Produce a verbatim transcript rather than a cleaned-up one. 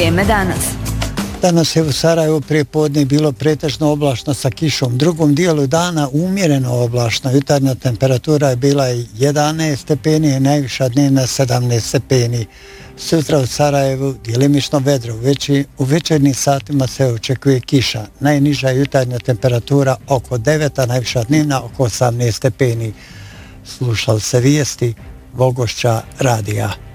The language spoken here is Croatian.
Vrijeme danas. Danas je u Sarajevu prije podne bilo pretežno oblačno sa kišom. U drugom dijelu dana umjereno oblačno. Jutarnja temperatura je bila jedanaest stepeni, najviša dnevna sedamnaest stepeni. Sutra u Sarajevu djelimično vedro. Veći, u večernjim satima se očekuje kiša. Najniža jutarnja temperatura oko devet, a najviša dnevna oko osamnaest stepeni. Slušali se vijesti Vogošća radija.